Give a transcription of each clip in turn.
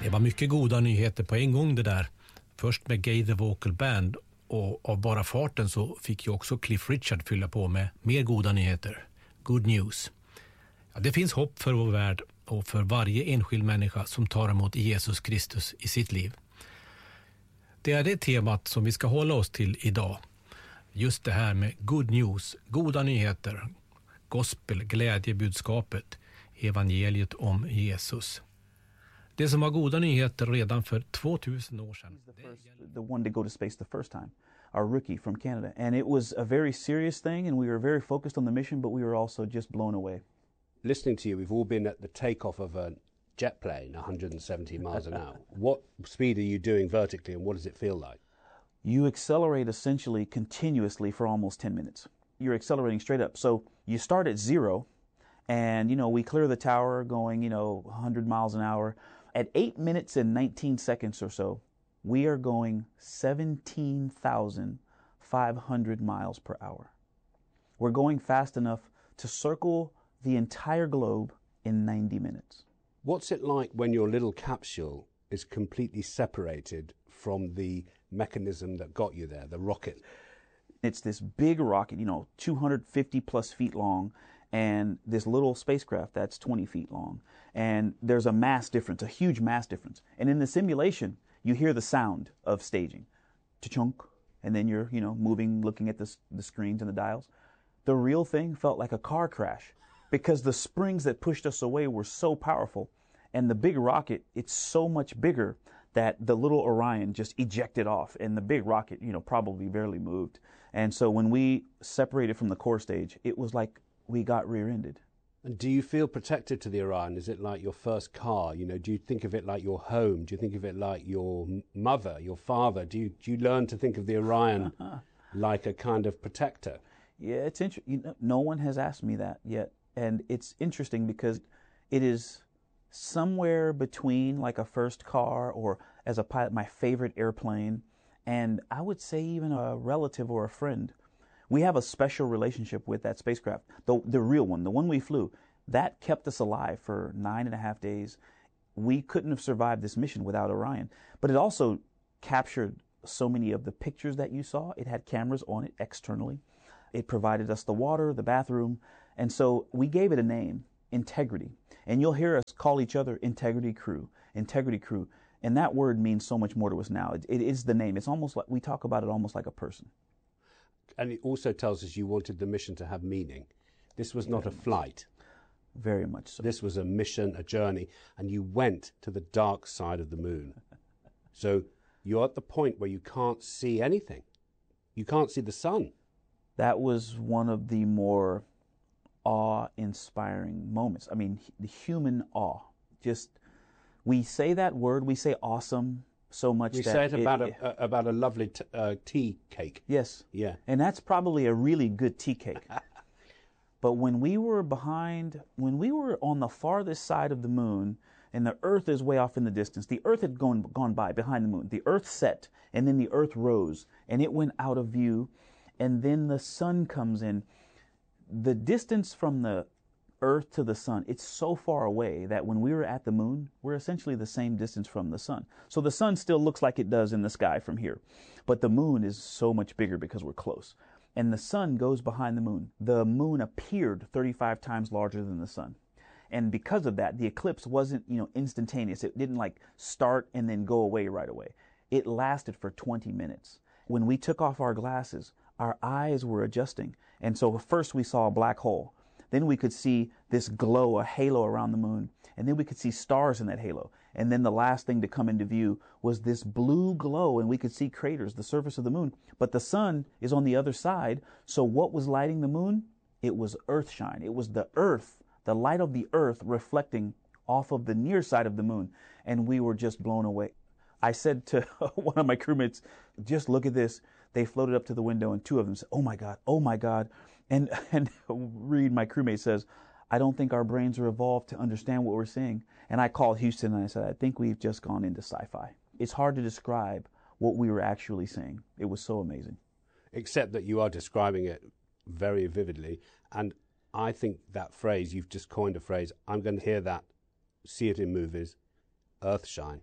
Det var mycket goda nyheter på en gång det där. Först med Gay the Vocal Band och av bara farten så fick ju också Cliff Richard fylla på med mer goda nyheter. Good news. Ja, det finns hopp för vår värld och för varje enskild människa som tar emot Jesus Kristus i sitt liv. Det är det temat som vi ska hålla oss till idag. Just det här med good news, goda nyheter, gospel, glädjebudskapet, evangeliet om Jesus. Det som var goda nyheter redan för 2000 år sedan. The one to go to space the first time, our rookie from Canada. And it was a very serious thing, and we were very focused on the mission, but we were also just blown away. Listening to you, we've all been at the takeoff of a jet plane, 170 miles an hour. What speed are you doing vertically, and what does it feel like? You accelerate essentially continuously for almost 10 minutes. You're accelerating straight up. So you start at zero, and, we clear the tower going, 100 miles an hour. At 8 minutes and 19 seconds or so, we are going 17,500 miles per hour. We're going fast enough to circle the entire globe in 90 minutes. What's it like when your little capsule is completely separated from the mechanism that got you there, the rocket? It's this big rocket, 250 plus feet long, and this little spacecraft that's 20 feet long. And there's a mass difference, a huge mass difference. And in the simulation, you hear the sound of staging. Cha-chunk. And then you're, moving, looking at the screens and the dials. The real thing felt like a car crash because the springs that pushed us away were so powerful. And the big rocket, it's so much bigger that the little Orion just ejected off. And the big rocket, probably barely moved. And so when we separated from the core stage, it was like we got rear-ended. And do you feel protected to the Orion? Is it like your first car? Do you think of it like your home? Do you think of it like your mother, your father? Do you learn to think of the Orion like a kind of protector? Yeah, it's interesting. No one has asked me that yet. And it's interesting because it is somewhere between like a first car or as a pilot, my favorite airplane, and I would say even a relative or a friend. We have a special relationship with that spacecraft, the real one, the one we flew. That kept us alive for 9.5 days. We couldn't have survived this mission without Orion. But it also captured so many of the pictures that you saw. It had cameras on it externally. It provided us the water, the bathroom. And so we gave it a name, Integrity. And you'll hear us call each other Integrity Crew, Integrity Crew. And that word means so much more to us now. It is the name. It's almost like we talk about it almost like a person. And it also tells us you wanted the mission to have meaning. This was not a flight. Very much so. This was a mission, a journey, and you went to the dark side of the moon. So you're at the point where you can't see anything. You can't see the sun. That was one of the more awe-inspiring moments. I mean, the human awe. Just, we say that word, we say awesome so much. We that say it about a lovely tea cake. Yes. Yeah. And that's probably a really good tea cake. But when we were on the farthest side of the moon, and the Earth is way off in the distance, the Earth had gone by behind the moon. The Earth set, and then the Earth rose, and it went out of view, and then the sun comes in. The distance from the Earth to the sun, it's so far away that when we were at the moon, we're essentially the same distance from the sun. So the sun still looks like it does in the sky from here. But the moon is so much bigger because we're close. And the sun goes behind the moon. The moon appeared 35 times larger than the sun. And because of that, the eclipse wasn't, instantaneous. It didn't like start and then go away right away. It lasted for 20 minutes. When we took off our glasses, our eyes were adjusting. And so first we saw a black hole. Then we could see this glow, a halo around the moon. And then we could see stars in that halo. And then the last thing to come into view was this blue glow, and we could see craters, the surface of the moon. But the sun is on the other side. So what was lighting the moon? It was earth shine. It was the earth, the light of the earth reflecting off of the near side of the moon. And we were just blown away. I said to one of my crewmates, just look at this. They floated up to the window, and two of them said, oh my God, oh my God. And Reed, my crewmate, says, I don't think our brains are evolved to understand what we're seeing. And I called Houston and I said, I think we've just gone into sci-fi. It's hard to describe what we were actually seeing. It was so amazing. Except that you are describing it very vividly. And I think that phrase, you've just coined a phrase, I'm going to hear that, see it in movies, Earthshine.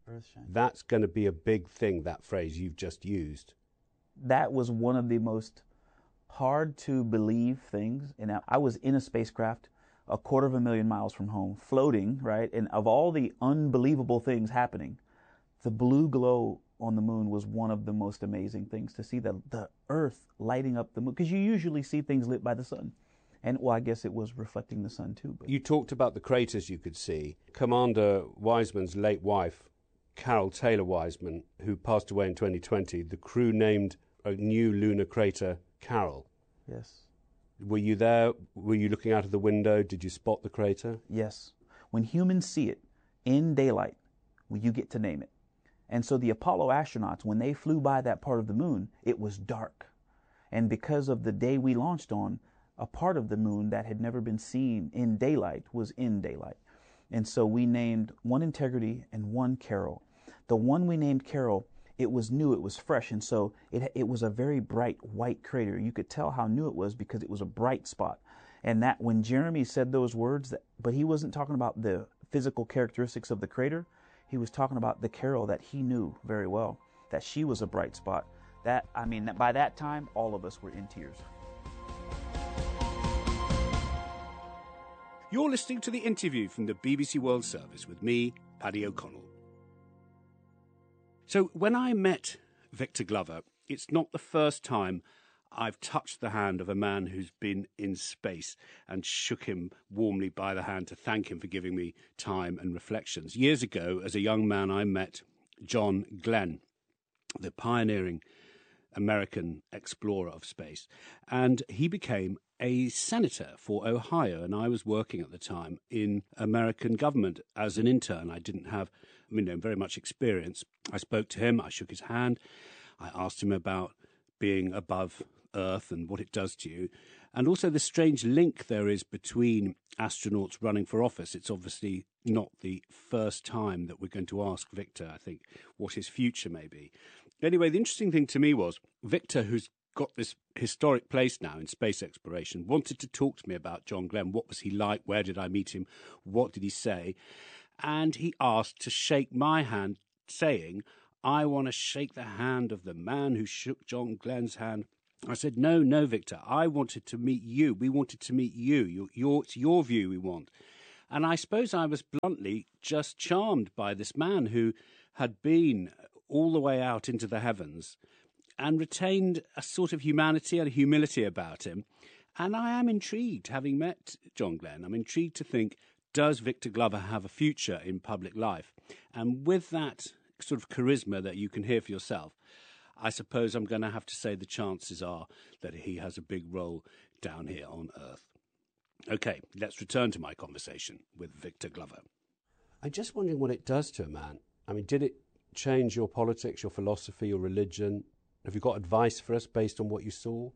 Earthshine. That's going to be a big thing, that phrase you've just used. That was one of the most hard to believe things. And I was in a spacecraft 250,000 miles from home, floating, right? And of all the unbelievable things happening, the blue glow on the moon was one of the most amazing things to see, the Earth lighting up the moon. Because you usually see things lit by the sun. And, well, I guess it was reflecting the sun, too. But You talked about the craters you could see. Commander Wiseman's late wife, Carol Taylor Wiseman, who passed away in 2020, the crew named a new lunar crater Carol. yes. Were you there? Were you looking out of the window? Did you spot the crater? Yes. When humans see it in daylight, well, you get to name it. And so the Apollo astronauts, when they flew by that part of the moon, it was dark. And because of the day we launched on, a part of the moon that had never been seen in daylight was in daylight. And so we named one Integrity and one Carol. The one we named Carol, it was new, it was fresh, and so it was a very bright white crater. You could tell how new it was because it was a bright spot. And that when Jeremy said those words, but he wasn't talking about the physical characteristics of the crater, he was talking about the Carol that he knew very well, that she was a bright spot. By that time, all of us were in tears. You're listening to the interview from the BBC World Service with me, Paddy O'Connell. So when I met Victor Glover, it's not the first time I've touched the hand of a man who's been in space and shook him warmly by the hand to thank him for giving me time and reflections. Years ago, as a young man, I met John Glenn, the pioneering American explorer of space, and he became a senator for Ohio, and I was working at the time in American government as an intern. I didn't have very much experience. I spoke to him, I shook his hand, I asked him about being above Earth and what it does to you, and also the strange link there is between astronauts running for office. It's obviously not the first time that we're going to ask Victor, I think, what his future may be. Anyway, the interesting thing to me was Victor, who's got this historic place now in space exploration, wanted to talk to me about John Glenn. What was he like? Where did I meet him? What did he say? And he asked to shake my hand, saying, I want to shake the hand of the man who shook John Glenn's hand. I said, no, Victor, I wanted to meet you. We wanted to meet you. It's your view we want. And I suppose I was bluntly just charmed by this man who had been all the way out into the heavens and retained a sort of humanity and humility about him. And I am intrigued, having met John Glenn, I'm intrigued to think, does Victor Glover have a future in public life? And with that sort of charisma that you can hear for yourself, I suppose I'm going to have to say the chances are that he has a big role down here on Earth. Okay, let's return to my conversation with Victor Glover. I'm just wondering what it does to a man. I mean, did it change your politics, your philosophy, your religion? Have you got advice for us based on what you saw?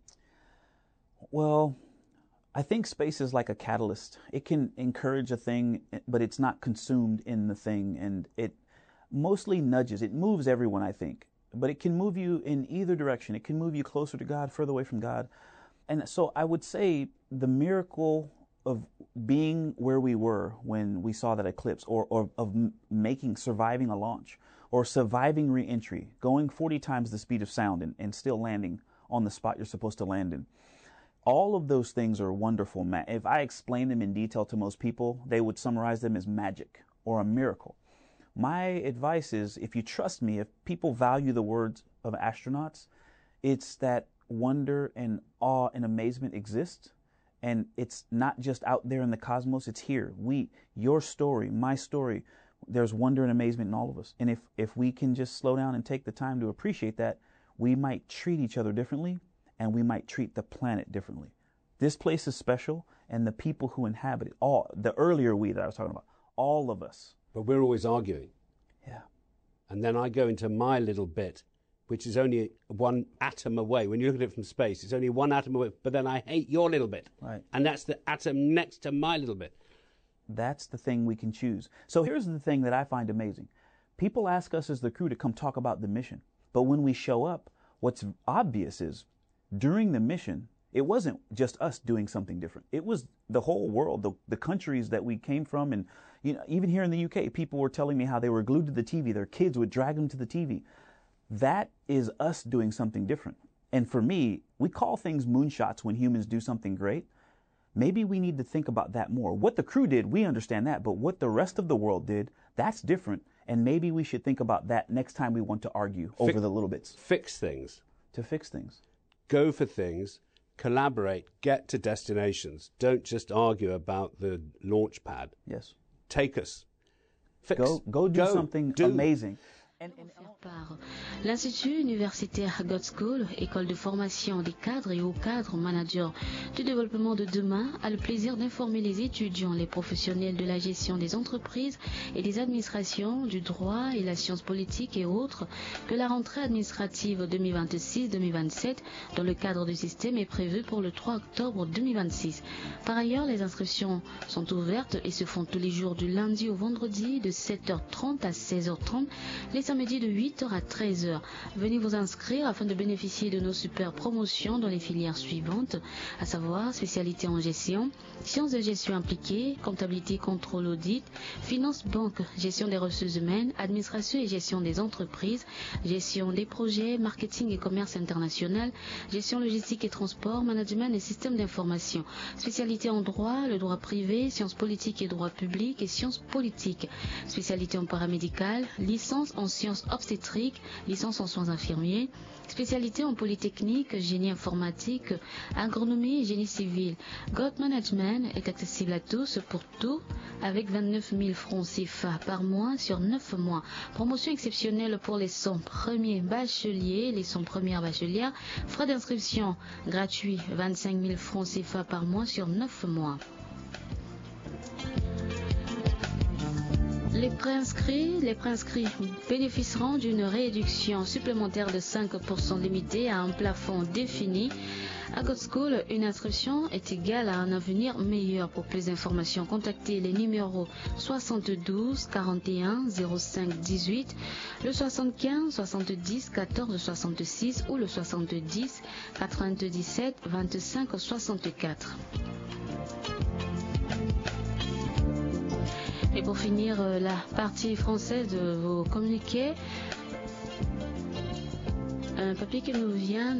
Well, I think space is like a catalyst. It can encourage a thing, but it's not consumed in the thing. And it mostly nudges. It moves everyone, I think. But it can move you in either direction. It can move you closer to God, further away from God. And so I would say the miracle of being where we were when we saw that eclipse, or of surviving a launch, or surviving re-entry, going 40 times the speed of sound and still landing on the spot you're supposed to land in. All of those things are wonderful. If I explain them in detail to most people, they would summarize them as magic or a miracle. My advice is, if you trust me, if people value the words of astronauts, it's that wonder and awe and amazement exist. And it's not just out there in the cosmos, it's here. Your story, my story, there's wonder and amazement in all of us. And if we can just slow down and take the time to appreciate that, we might treat each other differently, and we might treat the planet differently. This place is special, and the people who inhabit it, the earlier we that I was talking about, all of us. But we're always arguing. Yeah. And then I go into my little bit, which is only one atom away. When you look at it from space, it's only one atom away. But then I hate your little bit. Right. And that's the atom next to my little bit. That's the thing we can choose. So here's the thing that I find amazing. People ask us as the crew to come talk about the mission. But when we show up, what's obvious is during the mission, It wasn't just us doing something different. It was the whole world, the countries that we came from. And even here in the UK, people were telling me how they were glued to the TV. Their kids would drag them to the TV. That is us doing something different. And for me, we call things moonshots when humans do something great. Maybe we need to think about that more. What the crew did, we understand that. But what the rest of the world did, that's different. And maybe we should think about that next time we want to argue over the little bits. Fix things. To fix things. Go for things. Collaborate, get to destinations. Don't just argue about the launch pad. Yes. Take us. Fix. Go do something amazing. L'Institut universitaire God School, école de formation des cadres et hauts cadres managers du développement de demain, a le plaisir d'informer les étudiants, les professionnels de la gestion des entreprises et des administrations, du droit et la science politique et autres que la rentrée administrative 2026-2027 dans le cadre du système est prévue pour le 3 octobre 2026. Par ailleurs, les inscriptions sont ouvertes et se font tous les jours du lundi au vendredi de 7h30 à 16h30, les samedis de 8h à 13h. Venez vous inscrire afin de bénéficier de nos super promotions dans les filières suivantes, à savoir spécialité en gestion, sciences de gestion appliquées, comptabilité, contrôle, audit, finance, banque, gestion des ressources humaines, administration et gestion des entreprises, gestion des projets, marketing et commerce international, gestion logistique et transport, management et système d'information, spécialité en droit, le droit privé, sciences politiques et droit public et sciences politiques, spécialité en paramédical, licence en sciences obstétriques, licence en soins infirmiers, spécialité en polytechnique, génie informatique, agronomie et génie civil. God Management est accessible à tous pour tout avec 29 000 francs CFA par mois sur 9 mois. Promotion exceptionnelle pour les 100 premiers bacheliers, les 100 premières bachelières. Frais d'inscription gratuits, 25 000 francs CFA par mois sur 9 mois. Les préinscrits bénéficieront d'une réduction supplémentaire de 5% limitée à un plafond défini. À God School, une inscription est égale à un avenir meilleur. Pour plus d'informations, contactez les numéros 72 41 05 18, le 75 70 14 66 ou le 70 97 25 64. Et pour finir la partie française de vos communiqués, un papier qui nous vient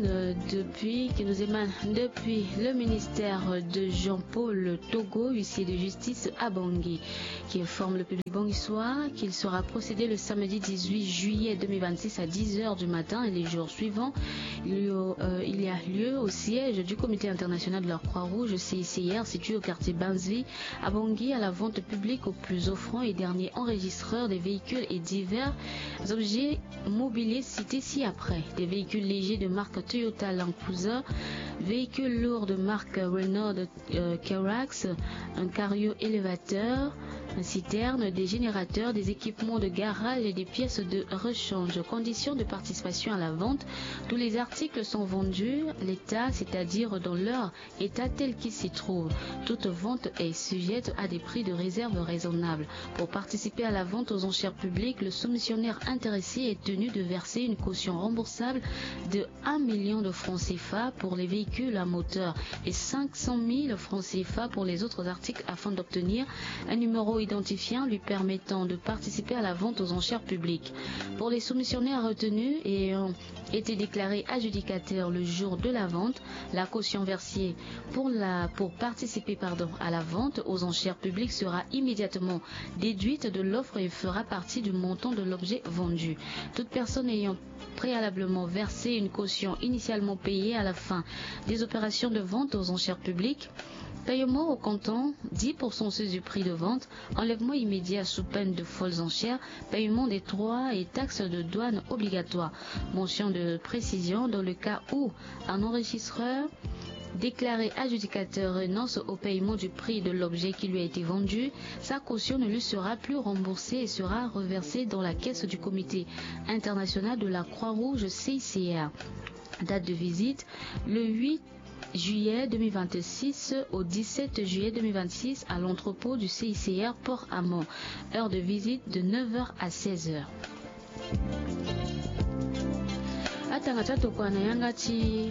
qui nous émane depuis le ministère de Jean-Paul Togo, huissier de justice à Bangui, qui informe le public banguissois qu'il sera procédé le samedi 18 juillet 2026 à 10h du matin et les jours suivants. Il y a lieu au siège du Comité international de la Croix-Rouge CICR situé au quartier Banzi à Bangui à la vente publique aux plus offrants et derniers enregistreurs des véhicules et divers objets mobiliers cités ci-après. Des véhicules légers de marque Toyota Land Cruiser, véhicules lourds de marque Renault Carax, un carrio élévateur, une citerne, des générateurs, des équipements de garage et des pièces de rechange. Conditions de participation à la vente. Tous les articles sont vendus, l'état, c'est-à-dire dans leur état tel qu'il s'y trouve. Toute vente est sujette à des prix de réserve raisonnables. Pour participer à la vente aux enchères publiques, le soumissionnaire intéressé est tenu de verser une caution remboursable de 1 million de francs CFA pour les véhicules à moteur et 500 000 francs CFA pour les autres articles afin d'obtenir un numéro identifiant lui permettant de participer à la vente aux enchères publiques. Pour les soumissionnaires retenus et ayant été déclarés adjudicateurs le jour de la vente, la caution versée pour participer à la vente aux enchères publiques sera immédiatement déduite de l'offre et fera partie du montant de l'objet vendu. Toute personne ayant préalablement versé une caution initialement payée à la fin des opérations de vente aux enchères publiques, paiement au comptant 10% du prix de vente, enlèvement immédiat sous peine de folles enchères, paiement des droits et taxes de douane obligatoires. Mention de précision dans le cas où un enregistreur déclaré adjudicateur renonce au paiement du prix de l'objet qui lui a été vendu, sa caution ne lui sera plus remboursée et sera reversée dans la caisse du Comité international de la Croix-Rouge CICR. Date de visite, le 8 juillet 2026 au 17 juillet 2026 à l'entrepôt du CICR Port-Amont. Heure de visite de 9h à 16h. Atanga tatu kwa na yanga chi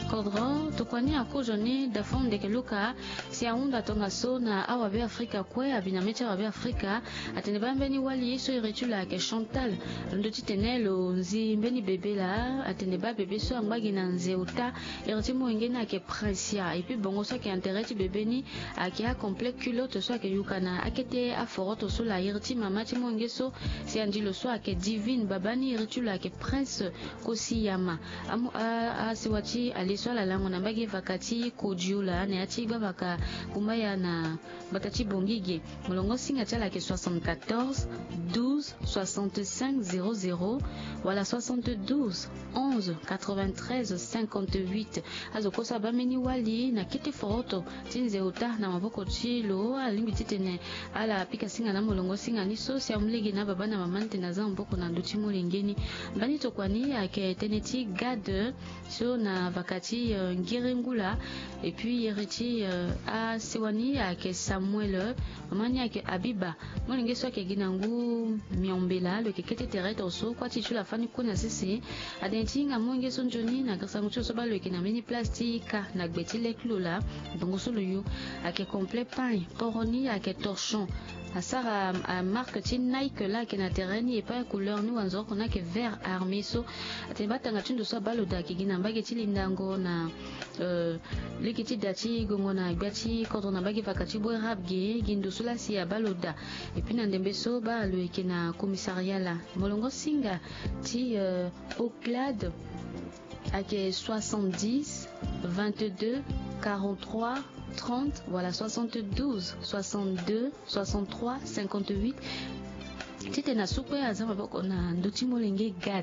kodro tokwani akujoni da fonde ke luka si aunda tonga sona awa be Afrika kwe abina mecha wa be Afrika atene bambeni wali so iretula ke Chantal ndo titenelo nzi mbeni bebe la atene ba bebe so ambagi na nzeuta irtimo ngena ke Precia et puis bongo so ke intereti bebe ni akia complet culotte so ke yukana akete aforoto so la irti mama timo ngeso si andilo so ke divine babani iretula ke Prince Kosiyama amu a siwachi aliswa la lango na mbagi vakati kujula na ati babaka kumaya na batati bongige molongo singa tala ke 74 12 65 00 wala 72 11 93 58 azokosa bameni wali na kiti foto tinze uta na maboko chilo alimbi titene ala pika singa na molongo singa ni so si amlegi na baba na mama ntena za mboko na nduchi mulingeni bani tokwani ake teneti gade so na vakati ngirengula et puis yeriti a siwani ake Samuel mamani ake Abiba molinge so ake ginangu miombela le kekete terete oso kwa tichu la fani kuna sisi adentinga monge sonjoni na kasangu so ba le kinamini plastika na gbetile klula donc so le yo ake complet pain poroni ake torchon asara a marque tin Nike là qui na terrain et pas couleur nous anzo kona ke vert armé so atebata ngatindo so baloda ki gina mbage tilindango na likiti dati gongo na gbati quand on a mbage vakati bo rabge gindo sula si ya baloda et puis na ndembe so ba le ki na commissariat là molongo singa ti Oclad ake 70 22 43 30, voilà 72, 62, 63, 58. Tite na soupe azama boko na nduti molenge gad.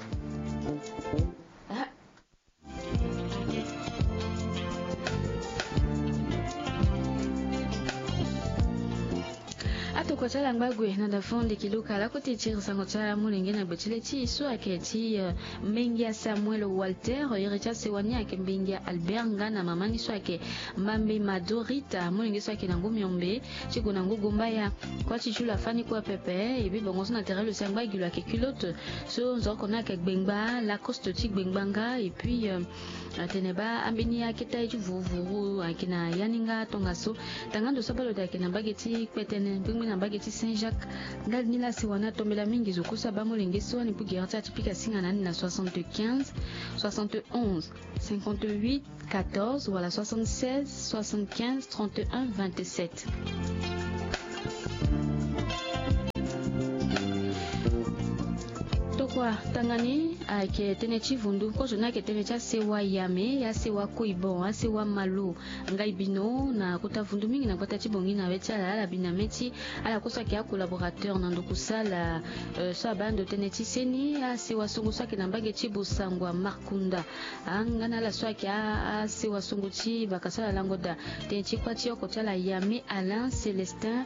Kwa chala ngbagwe na dafonde kiluka la kote tiri sangocha mulenge na botile ti so aketi Mbengia Samuel Walter iricha sewani ake Mbengia Albert ngana mamani so ake Mambe Madorita mulenge so ake nangu miombe chiko nangu gombaya kwa chichula fani kwa pepe et puis bongo na terre le sangbagi la ke culotte so nzoko na ke gbengba la coste ti gbengbanga et puis ateneba ambini aketa itu vuvuru akina yaninga tonga so tangando sabalo da kina bageti kwetene bingina bageti Saint-Jacques ngal nila siwana tombela mingi zokusa bamolenge so ni bugerata tipika singa nani na 75 71 58 14 voilà 76 75 31 27. Kwa tangani ake tenechi vundu ko jona ke tenecha sewa yame ya sewa kuibo ya sewa malu ngai bino na kota vundu mingi na kota chibongi na wecha la binameti ala kosa ke collaborateur na ndokusala so bando tenechi seni ya sewa songo so ke nambage chibu sangwa makunda angana la so ke a sewa songo chi bakasala langoda tenechi kwa chi ko tala yame Alain Célestin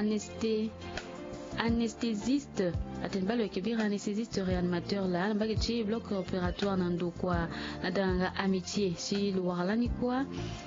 anesthésiste atenba le kebira anesthésiste réanimateur là mbageti bloc opératoire nando kwa nadanga amitié si le warlani kwa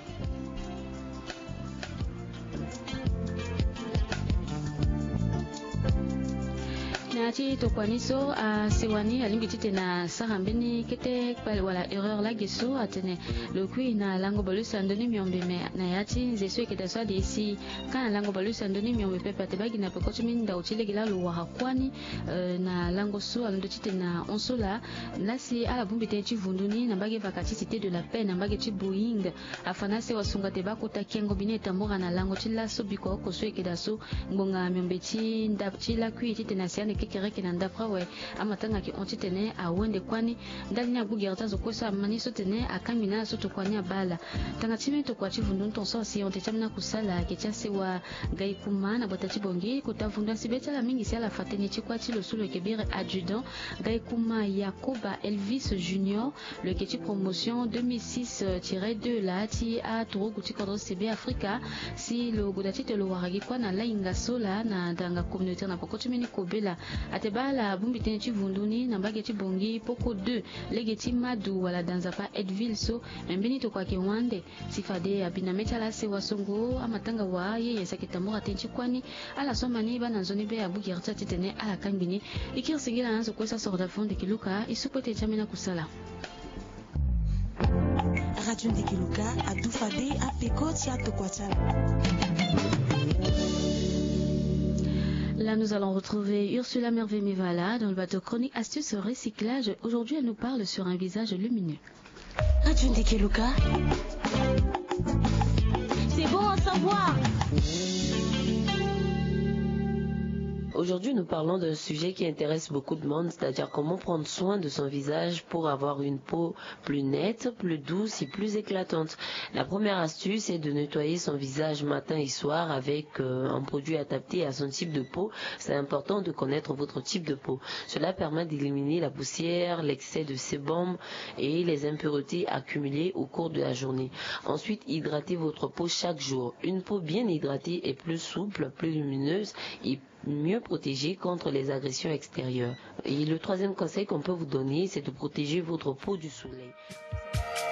Nati to kwaniso sewani alimbiti tena sarambeni kete wala erreur la geso atene le kui na lango bolu sandoni miombe na yati zeso kete so de ici kana lango bolu sandoni miombe pepe tebagi na pekoti minda utile gila lo wakwani na lango so alondoti tena onsola nasi ala bumbite ti vunduni na bagi vakati cité de la paix na bagi ti Boeing afana se wasunga teba kota kengo bine tambora na lango ti la so biko ko so ekeda so ngonga miombe ti ndap ti la kui ti tena siane kereke na ndapra we amatanga ki onti tene a wende kwani ndali na bugerta zo kosa maniso tene akamina so to kwani abala tanga timi to kwachi vundu ntonso si onti tamna kusala ke chase wa gai kumana botati bongi ko tavunda sibeta la mingi si ala fatene chi kwachi lo sulo ke bire adjudant gai kuma Yakoba Elvis Junior le keti promotion 2006-2 la ti a toro kuti kodro CB Africa si lo godati te lo waragi kwa na la inga sola na danga communauté na pokoti mini kobela atebala bumbitene chi vunduni na bageti bongi poko 2 legeti madu wala danzapa Edville so mbini to kwa kiwande sifade abinameta la se wasongo amatanga wa ye sakitamura tenchi kwani ala somani bana nzoni be abugerta titene ala kambini ikirsingira nanzo kwesa sorda fonde kiluka isupote chamina kusala Là, nous allons retrouver Ursula Merveille-Mivala dans le bateau Chronique Astuces Recyclage. Aujourd'hui, elle nous parle sur un visage lumineux. C'est bon à savoir. Aujourd'hui, nous parlons d'un sujet qui intéresse beaucoup de monde, c'est-à-dire comment prendre soin de son visage pour avoir une peau plus nette, plus douce et plus éclatante. La première astuce est de nettoyer son visage matin et soir avec un produit adapté à son type de peau. C'est important de connaître votre type de peau. Cela permet d'éliminer la poussière, l'excès de sébum et les impuretés accumulées au cours de la journée. Ensuite, hydratez votre peau chaque jour. Une peau bien hydratée est plus souple, plus lumineuse et mieux protégée contre les agressions extérieures. Et le troisième conseil qu'on peut vous donner, c'est de protéger votre peau du soleil.